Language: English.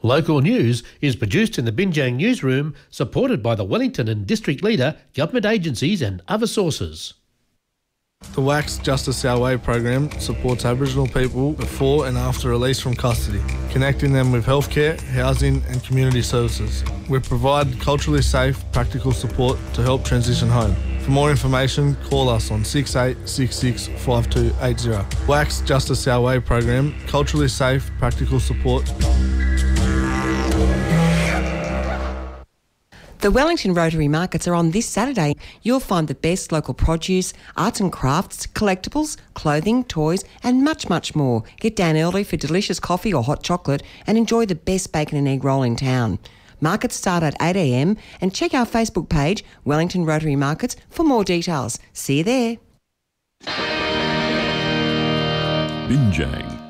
Local news is produced in the Binjang newsroom, supported by the Wellington and District Leader, government agencies and other sources. The WACS Justice Our Way program supports Aboriginal people before and after release from custody, connecting them with healthcare, housing and community services. We provide culturally safe, practical support to help transition home. For more information, call us on 6866 5280. WACS Justice Our Way program, culturally safe, practical support. The Wellington Rotary Markets are on this Saturday. You'll find the best local produce, arts and crafts, collectibles, clothing, toys and much, much more. Get down early for delicious coffee or hot chocolate and enjoy the best bacon and egg roll in town. Markets start at 8 a.m. and check our Facebook page, Wellington Rotary Markets, for more details. See you there. Binjang.